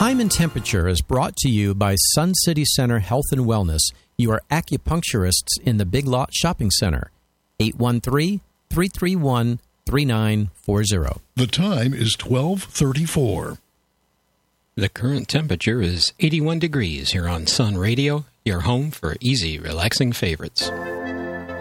Time and Temperature is brought to you by Sun City Center Health and Wellness, your acupuncturists in the Big Lot Shopping Center. 813-331-3940. The time is 12:34. The current temperature is 81 degrees here on Sun Radio, your home for easy, relaxing favorites.